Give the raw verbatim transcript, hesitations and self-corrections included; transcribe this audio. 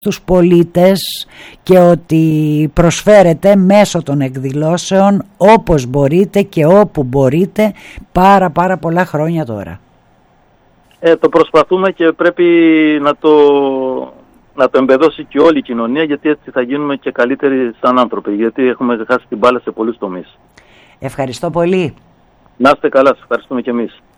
τους πολίτες και ότι προσφέρετε μέσω των εκδηλώσεων όπως μπορείτε και όπου μπορείτε πάρα πάρα πολλά χρόνια τώρα. Ε, το προσπαθούμε και πρέπει να το, να το εμπεδώσει και όλη η κοινωνία, γιατί έτσι θα γίνουμε και καλύτεροι σαν άνθρωποι, γιατί έχουμε χάσει την μπάλα σε πολλούς τομείς. Ευχαριστώ πολύ. Να είστε καλά, σας ευχαριστούμε και εμείς.